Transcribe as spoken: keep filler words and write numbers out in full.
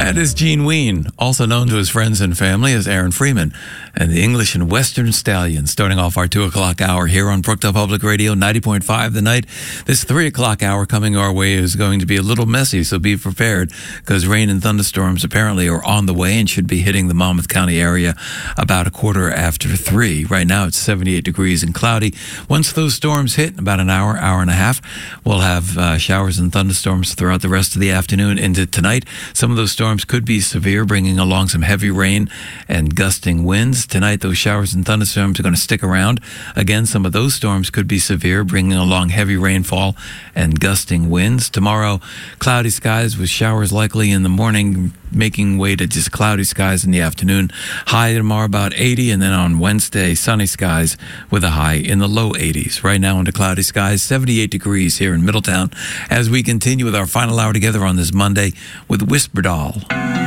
That is Gene Ween, also known to his friends and family as Aaron Freeman, and the English and Western Stallions, starting off our two o'clock hour here on Brookdale Public Radio, ninety point five The Night. This three o'clock hour coming our way is going to be a little messy, so be prepared, because rain and thunderstorms apparently are on the way and should be hitting the Monmouth County area about a quarter after three. Right now it's seventy-eight degrees and cloudy. Once those storms hit, about an hour, hour and a half, we'll have uh, showers and thunderstorms throughout the rest of the afternoon into tonight. Some of those storms could be severe, bringing along some heavy rain and gusting winds. Tonight, those showers and thunderstorms are going to stick around. Again, some of those storms could be severe, bringing along heavy rainfall and gusting winds. Tomorrow, cloudy skies with showers likely in the morning, making way to just cloudy skies in the afternoon. High tomorrow about eighty, and then on Wednesday, sunny skies with a high in the low eighties. Right now into cloudy skies, seventy-eight degrees here in Middletown, as we continue with our final hour together on this Monday with Whisper Doll.